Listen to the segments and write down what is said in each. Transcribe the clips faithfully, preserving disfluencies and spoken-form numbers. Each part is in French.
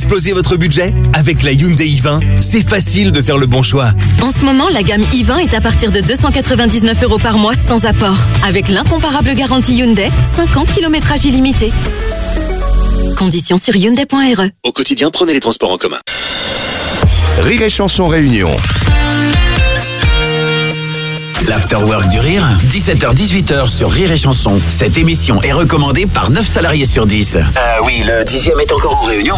exploser votre budget? Avec la Hyundai i vingt, c'est facile de faire le bon choix. En ce moment, la gamme i vingt est à partir de deux cent quatre-vingt-dix-neuf euros par mois sans apport. Avec l'incomparable garantie Hyundai, cinq ans kilométrage illimité. Conditions sur hyundai point r e. Au quotidien, prenez les transports en commun. Rire et Chanson Réunion. L'Afterwork du Rire, dix-sept heures dix-huit heures sur Rire et Chanson. Cette émission est recommandée par neuf salariés sur dix. Euh, oui, le dixième est encore en réunion.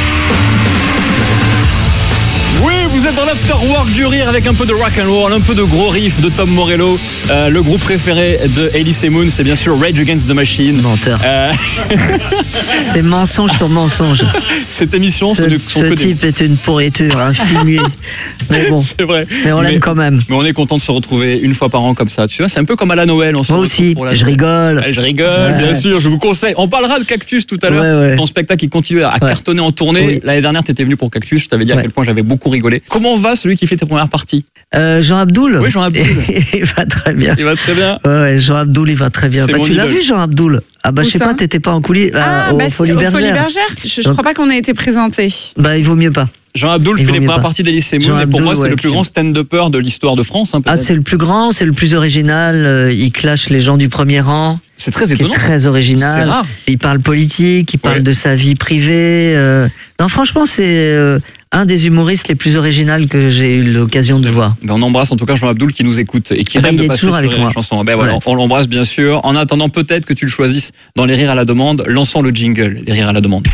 Oui, vous êtes dans l'Afterwork du Rire avec un peu de rock and roll, un peu de gros riff de Tom Morello. Euh, le groupe préféré de Elise Moon, c'est bien sûr Rage Against the Machine. Menteur. Euh... c'est mensonge sur mensonge. Cette émission, ce, ce, ce type des... est une pourriture, un fumier. Mais bon, c'est vrai. Mais on l'aime mais, quand même. Mais on est content de se retrouver une fois par an comme ça. Tu vois, c'est un peu comme à la Noël. On se Moi aussi, pour la je rigole. Ouais, je rigole, ouais. Bien sûr. Je vous conseille. On parlera de Cactus tout à l'heure. Ouais, ouais. Ton spectacle qui continue à ouais. cartonner en tournée. Oui. L'année dernière, tu étais venu pour Cactus. Je t'avais dit ouais. à quel point j'avais beaucoup rigolé. Comment va celui qui fait tes premières parties? euh, Jean Abdoul. Oui, Jean Abdoul. Il va très bien. Il va très bien. Ouais, Jean Abdoul, il va très bien. Bah, tu l'as vu, Jean Abdoul? Ah bah Où je sais ça pas, t'étais pas en coulisses. Ah, euh, bah au si, Folies Bergère. Folies Bergère. Je, je crois pas qu'on ait été présenté. Bah il vaut mieux pas. Jean Abdoul fait les premières parties d'Elise Moon et pour Abdoul, moi c'est ouais, le plus grand stand-upper de l'histoire de France. Hein, ah c'est le plus grand, c'est le plus original. Il clash les gens du premier rang. C'est très étonnant. C'est très original. C'est rare. Il parle politique, il parle ouais. de sa vie privée. Euh... Non franchement c'est euh, un des humoristes les plus originaux que j'ai eu l'occasion de voir. Ben on embrasse en tout cas Jean Abdoul qui nous écoute et qui ben, rêve de passer sur les chansons. Ben voilà, ouais. On l'embrasse bien sûr. En attendant peut-être que tu le choisisses dans les rires à la demande. Lançons le jingle, les rires à la demande.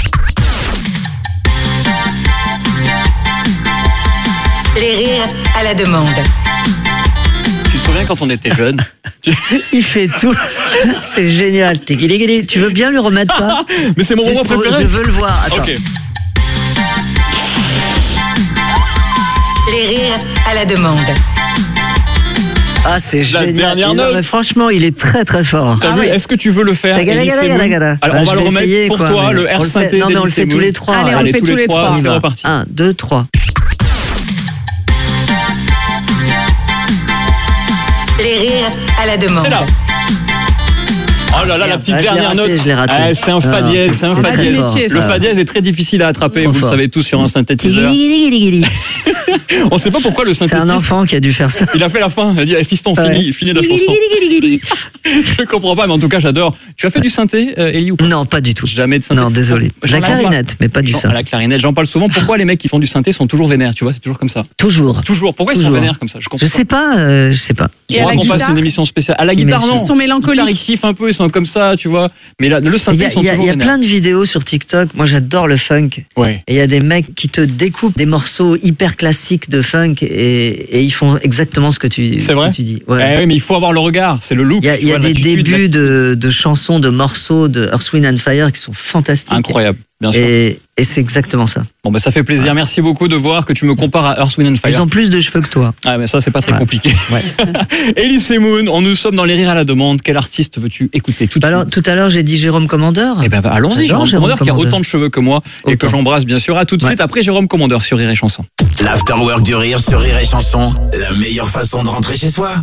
Les rires à la demande. Tu te souviens quand on était jeunes? Il fait tout. C'est génial. Tu veux bien lui remettre ça? Mais c'est mon moment préféré. Je veux le voir. Attends. Okay. Les rires à la demande. Ah, c'est la génial. Dernière non, note. mais franchement, il est très très fort. Ah oui. Est-ce que tu veux le faire? Gala, gala, gala, gala. Alors, bah, on va le remettre essayer, pour quoi, toi, le air synthé. Non, mais on le fait tous les trois. Allez, on Allez, le fait tous les trois. C'est reparti. un, deux, trois. Les rires à la demande. C'est là. Oh là là, la petite ah, dernière raté, note. Je l'ai raté. Ah, c'est un fa dièse, c'est un fa dièse. Le fa dièse est très difficile à attraper, Trop vous fort. le savez tous sur un synthétiseur. On ne sait pas pourquoi le synthétiseur. C'est un enfant qui a dû faire ça. Il a fait la fin. Il a dit, hey, fiston, ouais. fini, fini la chanson. Je comprends pas, mais en tout cas, j'adore. Tu as fait du synthé, euh, Élie, ou pas? Non, pas du tout. Jamais de synthé. Non, désolé. La clarinette, mais pas du synthé. La clarinette, j'en parle souvent. Pourquoi les mecs qui font du synthé sont toujours vénères? Tu vois, c'est toujours comme ça. Toujours. Toujours. Pourquoi toujours. ils sont vénères comme ça? Je comprends. Je sais pas, euh, je sais pas. Il faudra qu'on fasse une émission spéciale. À la guitare, non. Ils sont mélancoliques. Ils kiffent un peu, ils sont comme ça, tu vois. Mais là, le synthé, ils sont toujours vénères. Il y a plein de vidéos sur TikTok. Moi, j'adore le funk. Ouais. Et il y a des mecs qui te découpent des morceaux hyper classiques de funk et, et ils font exactement ce que tu, c'est vrai que tu dis. Ouais. Eh oui, mais il faut avoir le regard. C'est le look. Il y a, il y a des débuts de, de chansons, de morceaux de Earth, Wind and Fire qui sont fantastiques. Incroyable. Bien sûr. Et, et c'est exactement ça. Bon, ben ça fait plaisir. Ouais. Merci beaucoup de voir que tu me compares à Earth, Wind and Fire. Ils ont plus de cheveux que toi. Ah, mais ça, c'est pas très ouais. compliqué. Ouais. Elise Moon, on nous sommes dans les rires à la demande. Quel artiste veux-tu écouter tout de bah alors, suite? Tout à l'heure, j'ai dit Jérôme Commandeur. Eh ben, allons-y, Jérôme, Jérôme Commandeur, qui a autant de cheveux que moi autant. Et que j'embrasse, bien sûr. À tout de ouais. suite après Jérôme Commandeur sur Rire et Chanson. L'Afterwork du Rire sur Rire et Chanson. La meilleure façon de rentrer chez soi.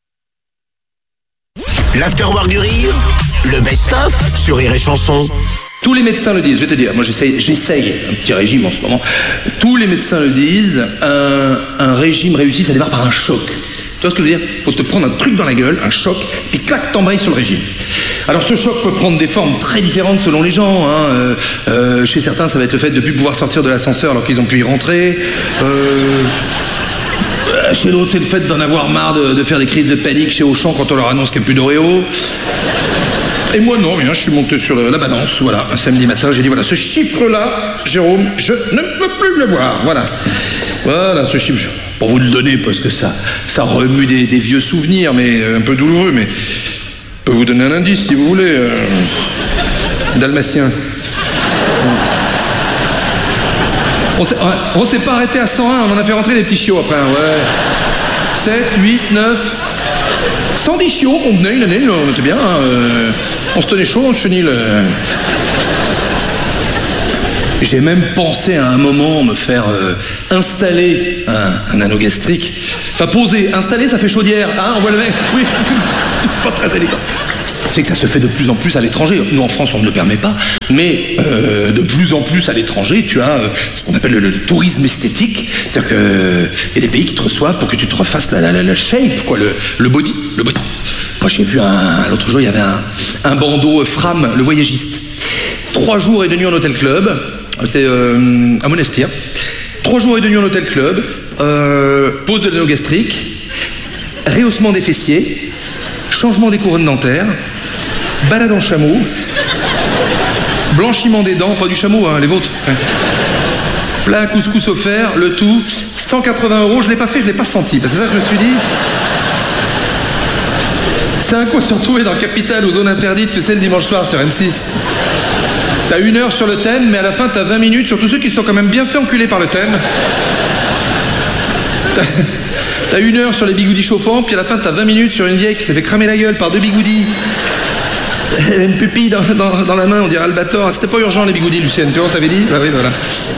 L'Afterwork du Rire, le best-of sur Rire et Chanson. Tous les médecins le disent, je vais te dire, moi j'essaye, j'essaye un petit régime en ce moment. Tous les médecins le disent, un, un régime réussi, ça démarre par un choc. Tu vois ce que je veux dire? Faut te prendre un truc dans la gueule, un choc, puis clac, t'embrayes sur le régime. Alors ce choc peut prendre des formes très différentes selon les gens. Hein. Euh, euh, chez certains, ça va être le fait de ne plus pouvoir sortir de l'ascenseur alors qu'ils ont pu y rentrer. Euh... Chez l'autre, c'est le fait d'en avoir marre de, de faire des crises de panique chez Auchan quand on leur annonce qu'il n'y a plus d'Oreo. Et moi, non, rien, je suis monté sur la balance, voilà, un samedi matin, j'ai dit, voilà, ce chiffre-là, Jérôme, je ne peux plus le voir, voilà. Voilà, ce chiffre, pour vous le donner, parce que ça, ça remue des, des vieux souvenirs, mais un peu douloureux, mais je peux vous donner un indice, si vous voulez. Euh, Dalmatien. On s'est, on s'est pas arrêté à cent un, on en a fait rentrer des petits chiots après, ouais. sept, huit, neuf... cent dix chiots qu'on tenait une année, on était bien, hein, euh, on se tenait chaud dans le chenil. Euh. J'ai même pensé à un moment me faire euh, installer un, un anneau gastrique. Enfin poser, installer ça fait chaudière, hein, on voit le mec, oui, c'est pas très élégant. Tu sais que ça se fait de plus en plus à l'étranger. Nous, en France, on ne le permet pas. Mais euh, de plus en plus à l'étranger, tu as euh, ce qu'on appelle le, le tourisme esthétique. C'est-à-dire qu'il euh, y a des pays qui te reçoivent pour que tu te refasses la, la, la, la shape, quoi, le, le body. Le body. Moi, j'ai vu un, l'autre jour, il y avait un, un bandeau Fram, le voyagiste. Trois jours et deux nuits en hôtel club. C'était euh, à Monastir. Trois jours et deux nuits en hôtel club. Euh, pose de l'anneau gastrique. Rehaussement des fessiers. Changement des couronnes dentaires. Balade en chameau. Blanchiment des dents, pas du chameau, hein, les vôtres. Ouais. Plat couscous offert, le tout, cent quatre-vingts euros. Je l'ai pas fait, je l'ai pas senti. C'est ça que je me suis dit. C'est un coup surtout dans Capital, aux zones interdites, tu sais, le dimanche soir sur M six. T'as une heure sur le thème, mais à la fin t'as vingt minutes sur tous ceux qui sont quand même bien fait enculer par le thème. T'as, t'as une heure sur les bigoudis chauffants, puis à la fin t'as vingt minutes sur une vieille qui s'est fait cramer la gueule par deux bigoudis. Elle a une pupille dans, dans, dans la main, on dirait Albator. C'était pas urgent les bigoudis, Lucienne, tu vois, on t'avait dit? Bah oui, voilà.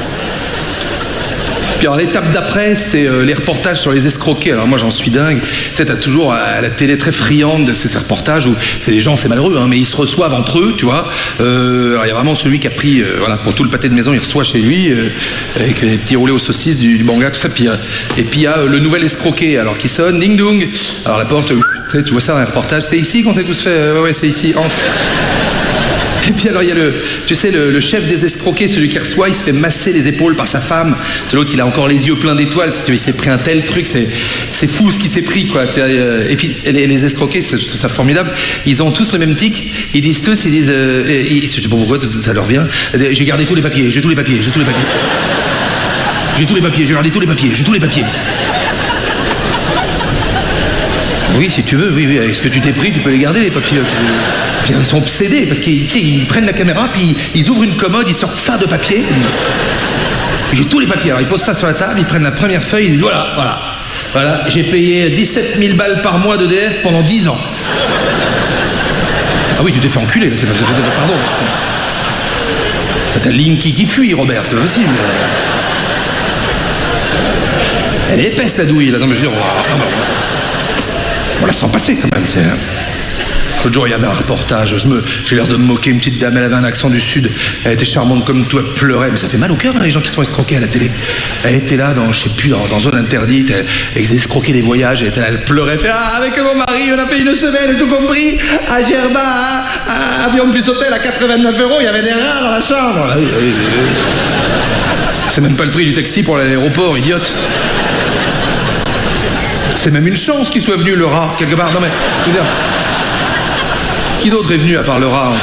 Puis alors l'étape d'après, c'est euh, les reportages sur les escroqués. Alors moi j'en suis dingue. Tu sais, t'as toujours à la télé très friande de ces, ces reportages où c'est les gens, c'est malheureux, hein, mais ils se reçoivent entre eux, tu vois. Euh, alors il y a vraiment celui qui a pris, euh, voilà, pour tout le pâté de maison, il reçoit chez lui euh, avec les petits roulés aux saucisses, du, du banga, tout ça. Puis, euh, et puis il y a euh, le nouvel escroqué, alors qui sonne, ding dong. Alors la porte, euh, tu sais, tu vois ça dans les reportages, c'est ici qu'on s'est tous fait. Euh, ouais, ouais, c'est ici. Entre. Et puis alors il y a le, tu sais, le, le chef des escroqués, celui qui reçoit, il se fait masser les épaules par sa femme. C'est l'autre, il a encore les yeux pleins d'étoiles. Il s'est pris un tel truc, c'est, c'est fou ce qui s'est pris, quoi. Et puis les, les escroqués, c'est, je trouve ça formidable. Ils ont tous le même tic. Ils disent tous, ils disent, euh, ils, je sais pas pourquoi ça leur vient. J'ai gardé tous les papiers, j'ai tous les papiers, j'ai tous les papiers. J'ai tous les papiers, j'ai gardé tous les papiers, j'ai tous les papiers. Oui, si tu veux, oui, oui, avec ce que tu t'es pris, tu peux les garder, les papiers. Puis ils sont obsédés, parce qu'ils ils prennent la caméra, puis ils ouvrent une commode, ils sortent ça de papier. J'ai tous les papiers, alors ils posent ça sur la table, ils prennent la première feuille, ils disent voilà, voilà, voilà, j'ai payé dix-sept mille balles par mois d'E D F pendant dix ans. Ah oui, tu t'es fait enculer, là, c'est pas, c'est pas, pardon. T'as Linky qui fuit, Robert, c'est possible. Elle est épaisse, la douille, là, non mais je veux dire, on la sent passer quand même, c'est... L'autre jour, il y avait un reportage, je me, j'ai l'air de me moquer, une petite dame, elle avait un accent du Sud, elle était charmante comme tout, elle pleurait, mais ça fait mal au cœur, hein, les gens qui se font escroquer à la télé. Elle était là, dans, je sais plus, dans, dans zone interdite, elle, elle escroquait des voyages, elle était là, elle pleurait, elle fait « Ah, avec mon mari, on a fait une semaine, tout compris, à Gerba, à, à Avion plus hôtel, à quatre-vingt-neuf euros, il y avait des rats dans la chambre. » ah, oui, oui, oui. C'est même pas le prix du taxi pour aller à l'aéroport, idiote. C'est même une chance qu'il soit venu, le rat, quelque part. Non mais, je veux dire... Qui d'autre est venu à part le rat?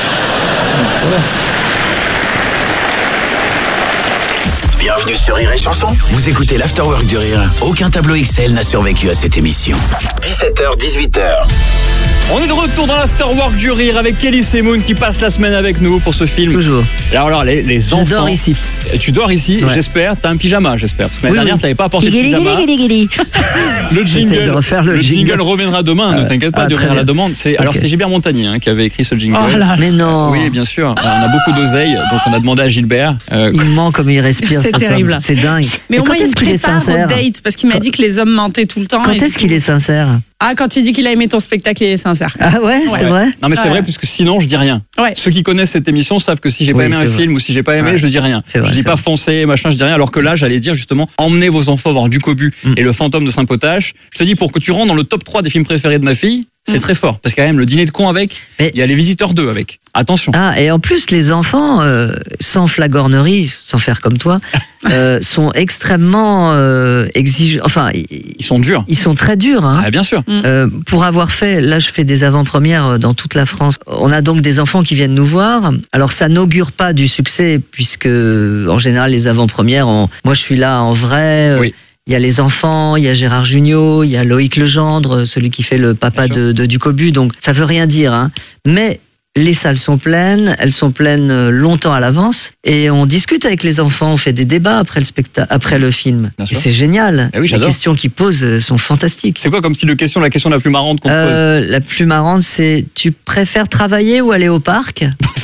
Bienvenue sur Rire et Chanson. Vous écoutez l'Afterwork du Rire. Aucun tableau Excel n'a survécu à cette émission. dix-sept heures, dix-huit heures. On est de retour dans l'Afterwork du Rire avec Elise Moon qui passe la semaine avec nous pour ce film. Toujours. Alors, alors les, les Je enfants... Je dors ici. Tu dors ici, ouais. J'espère. T'as un pyjama, j'espère. Parce que l'année oui, dernière, oui. T'avais pas apporté de pyjama. le jingle, de refaire le, le jingle. jingle reviendra demain, euh, ne t'inquiète pas, ah, de rire à la demande. C'est, okay. Alors, c'est Gilbert Montagny hein, qui avait écrit ce jingle. Oh là, mais non. Oui, bien sûr. Alors, on a beaucoup d'oseille, donc on a demandé à Gilbert. Euh, il ment comme il respire. C'est terrible. C'est dingue. Mais, mais au moins, il se prépare au date, parce qu'il m'a dit que les hommes mentaient tout le temps. Quand est-ce qu'il est sincère? Ah, quand il dit qu'il a aimé ton spectacle, il est sincère. Ah ouais, c'est vrai. Non mais c'est vrai, puisque sinon je dis rien. Ouais. Ceux qui connaissent cette émission savent que si j'ai pas aimé un film ou si j'ai pas aimé, je dis rien. Je dis pas foncer, machin, je dis rien. Alors que là, j'allais dire justement, emmenez vos enfants voir Du Cobu et Le Fantôme de Saint-Potache. Je te dis, pour que tu rentres dans le top trois des films préférés de ma fille, c'est mmh. très fort. Parce qu'il y a quand même le Dîner de con avec, mais il y a Les Visiteurs deux avec. Attention. Ah, et en plus, les enfants, euh, sans flagornerie, sans faire comme toi, euh, sont extrêmement euh, exigeants. Enfin, ils sont durs. Ils sont très durs. Hein. Ah, bien sûr. Mmh. Euh, pour avoir fait, là, je fais des avant-premières dans toute la France. On a donc des enfants qui viennent nous voir. Alors, ça n'augure pas du succès, puisque, en général, les avant-premières, on... moi, je suis là en vrai. Oui. Il y a les enfants, il y a Gérard Jugnot, il y a Loïc Legendre, celui qui fait le papa de, de Du Cobu. Donc, ça veut rien dire. Hein. Mais les salles sont pleines, elles sont pleines longtemps à l'avance. Et on discute avec les enfants, on fait des débats après le, spectacle, après le film. Et c'est génial. Eh oui, les questions qu'ils posent sont fantastiques. C'est quoi comme style de question, la question la plus marrante qu'on te euh, pose? La plus marrante, c'est tu préfères travailler ou aller au parc?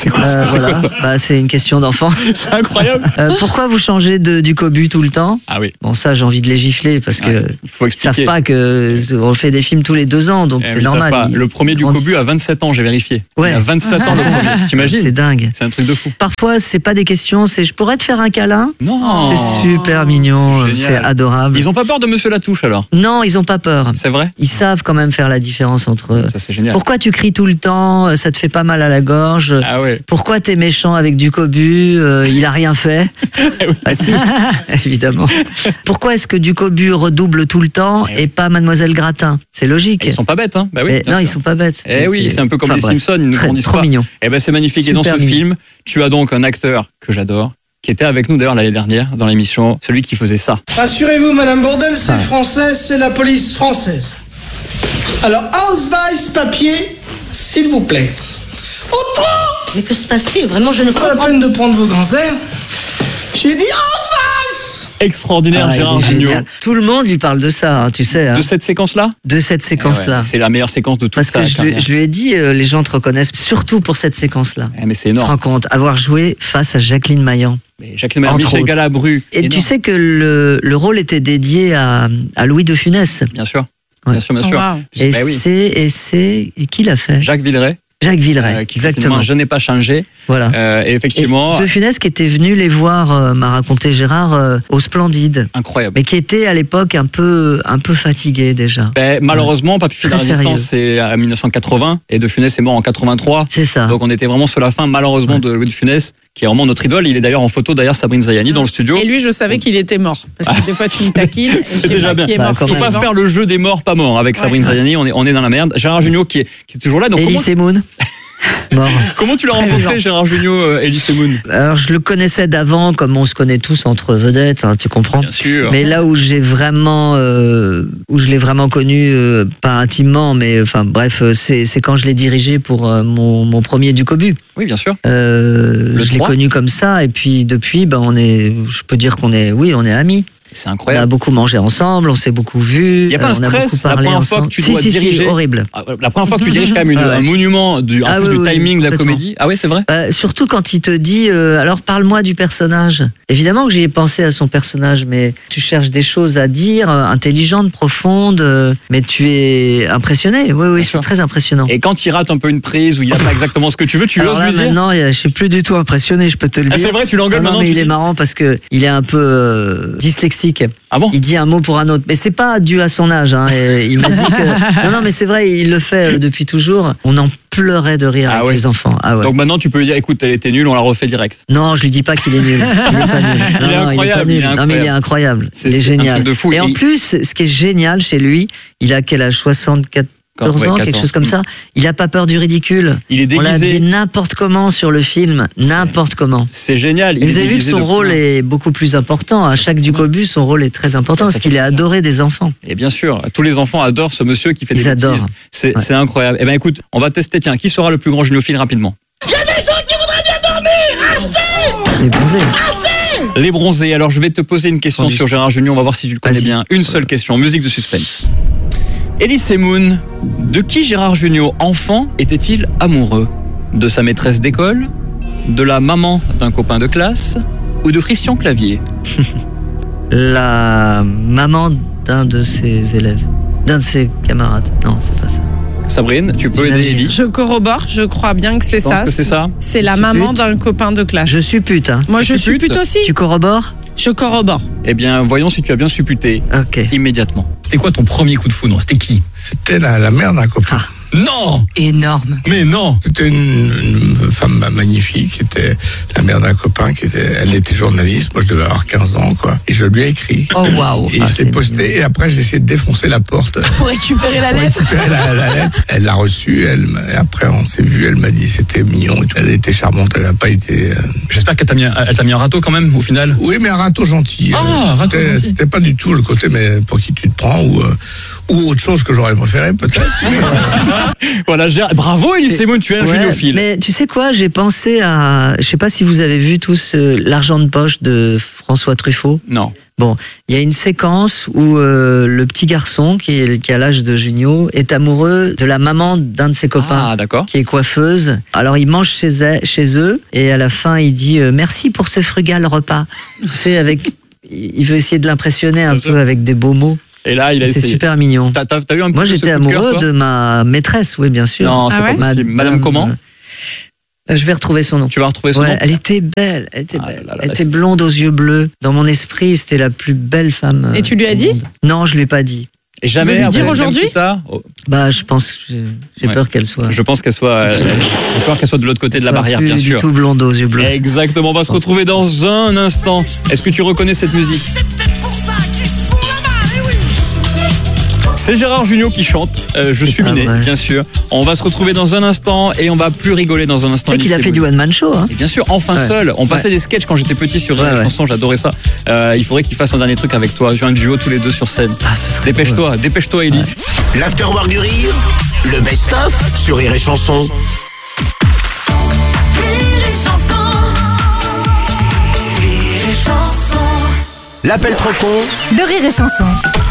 C'est quoi, Euh, c'est voilà. quoi ça Bah, c'est une question d'enfant. C'est incroyable. Euh, pourquoi vous changez de, du cobu tout le temps? Ah oui. Bon, ça, j'ai envie de les gifler parce que Ouais, il faut ils savent expliquer. pas que on fait des films tous les deux ans, donc Eh, c'est mais ils savent normal. pas. Ils- Le premier du grandissent. cobu a vingt-sept ans, j'ai vérifié. Ouais. Il a vingt-sept ans le premier. T'imagines? C'est dingue. C'est un truc de fou. Parfois, c'est pas des questions, c'est je pourrais te faire un câlin. Non. C'est super mignon, C'est génial. c'est adorable. Ils ont pas peur de Monsieur Latouche alors? Non, ils ont pas peur. C'est vrai? Ils savent quand même faire la différence entre. Ça c'est génial. Pourquoi tu cries tout le temps? Ça te fait pas mal à la gorge? Ah ouais. Pourquoi t'es méchant avec du cobu? Euh, il a rien fait. Ah si, évidemment. Pourquoi est-ce que du cobu redouble tout le temps et pas Mademoiselle Gratin? C'est logique. Ils sont pas bêtes, hein? Bah oui. Eh, bien non, sûr. ils sont pas bêtes. Eh oui, c'est un peu comme Enfin, les bref. Simpsons, ils ne Très- grandissent trop pas. mignon. Eh ben c'est magnifique. Et dans ce Super mignon. film, tu as donc un acteur que j'adore, qui était avec nous d'ailleurs l'année dernière dans l'émission, celui qui faisait ça. Rassurez-vous, Madame Bourdel, c'est Ah. français, c'est la police française. Alors, Ausweis, papier, s'il vous plaît. Autant Mais que se passe-t-il? Vraiment, je ne Pas la comprends peine de prendre vos grands airs. J'ai dit Ausweis Extraordinaire, Ah, il Gérard est Jugnot. génial. Tout le monde lui parle de ça, hein, tu sais. hein. De cette séquence-là? De cette séquence-là. Eh ouais, c'est la meilleure séquence de toute Parce sa que je, lui- carrière. je lui ai dit, euh, les gens te reconnaissent surtout pour cette séquence-là. Eh, mais c'est Tu te énorme. rends compte, avoir joué face à Jacqueline Maillan. Mais Jacqueline Maillan, Entre Michel autres. Galabru. Et tu énorme. sais que le, le rôle était dédié à, à Louis de Funès. Bien sûr. Ouais. Bien sûr, bien sûr. Wow. Et Bah oui. c'est, et c'est, et qui l'a fait? Jacques Villeray. Jacques Villeray, euh, qui exactement. finalement, Je n'ai pas changé. Voilà. Euh, et Et effectivement, de Funès qui était venu les voir, euh, m'a raconté Gérard, euh, au Splendide. incroyable. Mais qui était à l'époque un peu, un peu fatigué déjà. Ben, malheureusement, Papy fait la Très résistance, c'est en mille neuf cent quatre-vingts, et De Funès est mort en quatre-vingt-trois. C'est ça. Donc on était vraiment sur la fin, malheureusement, Ouais. de Louis de Funès, qui est vraiment notre idole. Il est d'ailleurs en photo derrière Sabrine Zayani dans le studio. Et lui, je savais qu'il était mort. Parce que des fois, tu me taquines. et je C'est sais déjà pas bien. qui est Bah, mort. quand qui Faut est pas vivant. faire le jeu des morts pas morts avec Ouais. Sabrine Zayani, on est, on est dans la merde. Gérard Jugnot qui est, qui est toujours là. Donc Elie comment, Semoun. Mort. comment tu l'as Très rencontré, vivant. Gérard Jugnot, euh, Elie Semoun? Alors je le connaissais d'avant, comme on se connaît tous entre vedettes, hein, tu comprends. Bien sûr. Mais là où j'ai vraiment, euh, où je l'ai vraiment connu, euh, pas intimement, mais enfin bref, euh, c'est c'est quand je l'ai dirigé pour euh, mon, mon premier du cobu. Oui, bien sûr. Euh, Le je l'ai trois. connu comme ça, et puis depuis, ben on est, je peux dire qu'on est, oui, on est amis. C'est On a incroyable. beaucoup mangé ensemble, on s'est beaucoup vus. Il y a pas un euh, on stress beaucoup la parlé première fois ensemble. que tu Si, dois si, si, diriger horrible. Ah, La première fois que tu diriges quand même une- Ah ouais. un monument du, en Ah plus oui, du oui, timing de la complètement. comédie. Ah ouais, c'est vrai. Euh, surtout quand il te dit, euh, alors parle-moi du personnage. Évidemment que j'y ai pensé à son personnage, mais tu cherches des choses à dire, euh, intelligentes, profondes, euh, mais tu es impressionné. Oui, oui, Bien c'est sûr. très impressionnant. Et quand il rate un peu une prise ou il a pas exactement ce que tu veux, tu Alors oses là, lui dire. maintenant, il y a- je suis plus du tout impressionné, je peux te le Ah, dire. c'est vrai, tu l'engueules Ah non, maintenant. mais tu il est dis- marrant parce que il est un peu euh, dyslexique. Ah bon? Il dit un mot pour un autre, mais c'est pas dû à son âge. Hein. Et il m'a dit que non, non, mais c'est vrai, il le fait euh, depuis toujours. On en pleurait de rire Ah avec ouais. les enfants. Ah ouais. Donc maintenant, tu peux lui dire, écoute, elle était nulle, on la refait direct. Non, je lui dis pas qu'il est nul. Il est pas nul. Non, Il est non, incroyable, pas nul. il est Non, mais il est incroyable. C'est- il est c'est un génial. truc de fou. Et en Et- plus, ce qui est génial chez lui, il a quel âge? soixante-quatorze Ouais, ans, quelque quatorze. chose comme ça. Il a pas peur du ridicule. Il est On l'a déguisé. habillé n'importe comment sur le film, n'importe comment. C'est génial. Et Il vous est avez vu que déguisé son de rôle plein. est beaucoup plus important. À chaque Ducobu, son rôle est très important Ça parce fait qu'il est plaisir. adoré des enfants. Et bien sûr, tous les enfants adorent ce monsieur qui fait Ils des adorent. bêtises. C'est Ouais. c'est incroyable. Eh ben écoute, on va tester. Tiens, qui sera le plus grand gynophile rapidement? Les bronzés. Les bronzés. Alors je vais te poser une question Entendu. sur Gérard Jugnot. On va voir si tu le connais Vas-y. bien. Une seule question. Musique de suspense. Elie Semoun, de qui Gérard Jugnot, enfant, était-il amoureux? De sa maîtresse d'école? De la maman d'un copain de classe? Ou de Christian Clavier? La maman d'un de ses élèves, d'un de ses camarades. Non, c'est pas ça. Sabrine, tu peux aider J'imagine. Elie? Je corrobore, je crois bien que c'est Je pense ça. que c'est ça. C'est la Je suis maman pute. d'un copain de classe. Je suis pute. Hein. Moi, je Tu suis supputes pute aussi. Tu corrobores? Je corrobore. Eh bien, voyons si tu as bien supputé Ok. immédiatement. C'était quoi ton premier coup de foudre? C'était qui? C'était la, la mère d'un copain. Non! Énorme. Mais non! C'était une, une femme magnifique, qui était la mère d'un copain, qui était, elle était journaliste, moi je devais avoir quinze ans, quoi. Et je lui ai écrit. Oh waouh. Et Ah, je l'ai c'est posté, mignon. et après j'ai essayé de défoncer la porte. Pour récupérer la Pour lettre. récupérer la, la lettre. Elle l'a reçue, elle, m'a- et après on s'est vu, elle m'a dit c'était mignon, et tout. Elle était charmante, elle n'a pas été... euh, J'espère qu'elle t'a mis, un- elle t'a mis un râteau quand même, au final. Oui, mais un râteau gentil. Ah, Euh, un râteau c'était- gentil. C'était pas du tout le côté, mais pour qui tu te prends, ou, euh, ou autre chose que j'aurais préféré, peut-être. Mais, euh, Voilà, Gérard, bravo Elie Semoun, tu es un Ouais, juniophile. Mais tu sais quoi, j'ai pensé à, je sais pas si vous avez vu tous euh, l'argent de poche de François Truffaut. Non. Bon, il y a une séquence où euh, le petit garçon qui, est, qui a l'âge de Junio est amoureux de la maman d'un de ses copains, Ah, d'accord. qui est coiffeuse. Alors il mange chez, elle- chez eux et à la fin il dit euh, merci pour ce frugal repas. Tu sais, avec, il veut essayer de l'impressionner un Bien peu sûr. avec des beaux mots. Et là, il a C'est essayé. super mignon. T'as, t'as, t'as eu un petit Moi peu j'étais ce coup de cœur, amoureux toi de ma maîtresse, oui bien sûr. Non, c'est Ah pas ouais possible. Madame comment Euh, Je vais retrouver son nom. Tu vas retrouver son Ouais, nom elle était belle, elle était Ah belle. là là, elle là, était c'est- blonde aux yeux bleus. Dans mon esprit, c'était la plus belle femme. Et euh, tu lui as au dit monde. Non, je lui ai pas dit. Et jamais veux lui après, dire même aujourd'hui plus tard oh, Bah, je pense que j'ai j'ai Ouais. peur qu'elle soit. Je pense qu'elle soit, euh, j'ai peur qu'elle soit de l'autre côté de la soit barrière, plus bien du sûr. tout blonde aux yeux bleus. Exactement, on va se retrouver dans un instant. Est-ce que tu reconnais cette musique? C'est Gérard Jugnot qui chante. Euh, je suis pas miné, vrai. bien sûr. On va se retrouver dans un instant et on va plus rigoler dans un instant. Tu sais qu'il a Elie fait du Semoun. one man show. Hein. Et bien sûr, enfin Ouais. seul. On passait Ouais. des sketchs quand j'étais petit sur Ouais, la ouais. chanson, j'adorais ça. Euh, il faudrait qu'il fasse un dernier truc avec toi, un duo tous les deux sur scène. Ah, ce serait Dépêche-toi, dépêche-toi, Elie. L'Afterwork du rire, le best-of sur Rire et Chanson. L'appel trop con De Rire et Chanson.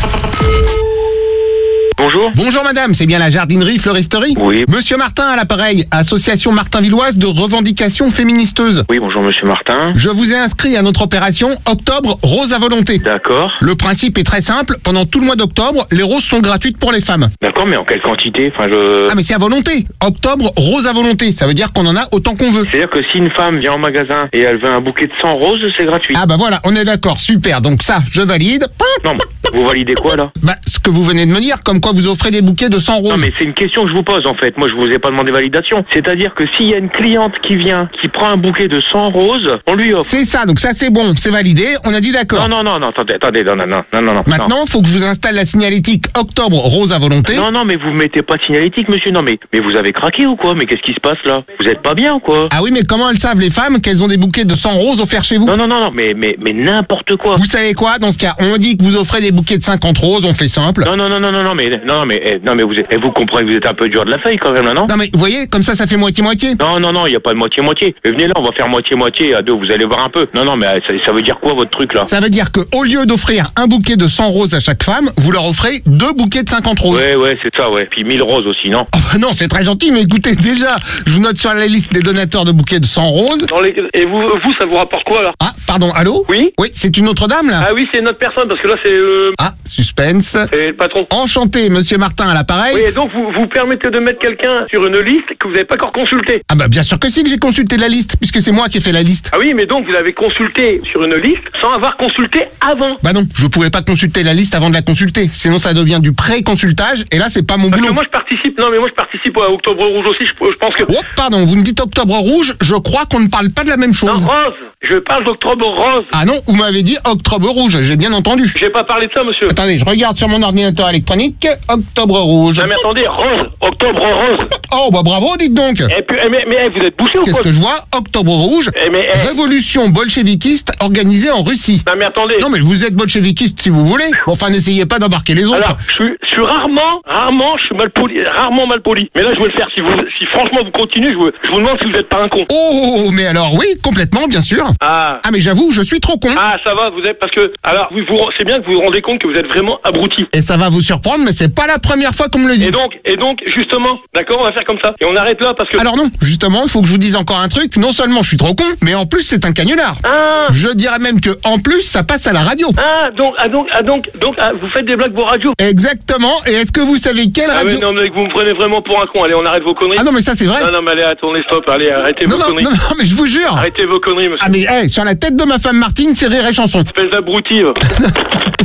Bonjour. Bonjour madame, c'est bien la jardinerie Fleuristerie? Oui. Monsieur Martin à l'appareil, association Martin-Villoise de revendication féministeuse. Oui, bonjour monsieur Martin. Je vous ai inscrit à notre opération Octobre Rose à volonté. D'accord. Le principe est très simple, pendant tout le mois d'octobre, les roses sont gratuites pour les femmes. D'accord, mais en quelle quantité? Enfin, je... Ah mais c'est à volonté. Octobre Rose à volonté, ça veut dire qu'on en a autant qu'on veut. C'est-à-dire que si une femme vient en magasin et elle veut un bouquet de cent roses, c'est gratuit. Ah bah voilà, on est d'accord, super, donc ça, je valide. Non, vous validez quoi là? Bah, ce que vous venez de me dire, comme quoi vous offrez des bouquets de cent roses. Non mais c'est une question que je vous pose en fait. Moi je vous ai pas demandé validation. C'est-à-dire que s'il y a une cliente qui vient, qui prend un bouquet de cent roses, on lui offre. C'est ça, donc ça c'est bon, c'est validé, on a dit d'accord. Non non non non, attendez, attendez, non non non non non. non. Maintenant, faut que je vous installe la signalétique Octobre Rose à volonté. Non non mais vous mettez pas de signalétique monsieur. Non mais mais vous avez craqué ou quoi? Mais qu'est-ce qui se passe là? Vous êtes pas bien ou quoi? Ah oui, mais comment elles savent les femmes qu'elles ont des bouquets de cent roses offerts chez vous? Non non non non, mais mais mais n'importe quoi. Vous savez quoi, dans ce cas, on dit que vous offrez des bouquets de cinquante roses, on fait simple. Non non non non non non mais non non mais eh, non mais vous êtes, eh, vous comprenez que vous êtes un peu dur de la feuille quand même là, non? Non mais vous voyez, comme ça, ça fait moitié-moitié. Non non non, il y a pas de moitié-moitié. Venez là, on va faire moitié-moitié à deux, vous allez voir un peu. Non non mais ça, ça veut dire quoi votre truc là? Ça veut dire que au lieu d'offrir un bouquet de cent roses à chaque femme, vous leur offrez deux bouquets de cinquante roses. Ouais ouais, c'est ça ouais. Puis mille roses aussi, non? Oh, bah non, c'est très gentil, mais écoutez, déjà, je vous note sur la liste des donateurs de bouquets de cent roses. Dans les... Et vous, vous, ça vous rapporte quoi là? Ah, pardon, allô? Oui? Oui, c'est une autre dame là? Ah oui, c'est notre personne parce que là c'est euh... Ah, suspense. c'est le patron. Enchanté, monsieur Martin à l'appareil. Oui, et donc vous vous permettez de mettre quelqu'un sur une liste que vous n'avez pas encore consultée. Ah bah bien sûr que si que j'ai consulté la liste, puisque c'est moi qui ai fait la liste. Ah oui, mais donc vous avez consulté sur une liste sans avoir consulté avant. Bah non, je pouvais pas consulter la liste avant de la consulter, sinon ça devient du pré-consultage, et là c'est pas mon Parce boulot. que moi je participe, non mais moi je participe à Octobre Rouge aussi, je, je pense que... Oh pardon, vous me dites Octobre Rouge, je crois qu'on ne parle pas de la même Non, chose. rose, je parle d'Octobre Rose. Ah non, vous m'avez dit OctobreRouge, j'ai bien entendu. J'ai pas parlé de ça monsieur. Attendez, je regarde sur mon ordinateur électronique, Octobre Rouge. Non mais attendez, Rose, Octobre Rose. Oh bah bravo, dites donc. Et puis, eh, mais, mais vous êtes bouché ou Qu'est-ce quoi? que je vois? Octobre Rouge, Eh, mais, eh. révolution bolchevikiste organisée en Russie. Non mais attendez. Non mais vous êtes bolchevikiste si vous voulez. Bon, enfin, n'essayez pas d'embarquer les autres. Alors, je suis, je suis rarement, rarement, je suis mal poli, rarement mal poli. Mais là, je vais le faire. Si vous, si franchement vous continuez, je vous, je vous demande si vous êtes pas un con. Oh, mais alors oui, complètement, bien sûr. Ah. Ah mais j'avoue, je suis trop con. Ah, ça va, vous êtes, parce que, alors, vous, vous, c'est bien que vous vous rendez compte que vous êtes vraiment abruti. Et ça va vous surprendre, mais c'est pas la première fois qu'on me le dit. Et donc, et donc, justement, d'accord, on va faire comme ça. Et on arrête là parce que. Alors non, justement, il faut que je vous dise encore un truc. Non seulement je suis trop con, mais en plus c'est un canular. Ah. Je dirais même que en plus ça passe à la radio. Ah, donc, ah, donc, ah, donc, donc, ah, vous faites des blagues pour radio. Exactement. Et est-ce que vous savez quelle Ah, radio? mais non, mais vous me prenez vraiment pour un con. Allez, on arrête vos conneries. Ah non, mais ça c'est vrai. Non, non, mais allez, attendez, stop. Allez, arrêtez Non, vos non, conneries. non, non, mais je vous jure. Arrêtez vos conneries, monsieur. Ah mais hey, sur la tête de ma femme Martine, c'est Rire et Chanson. Espèce d'abruti.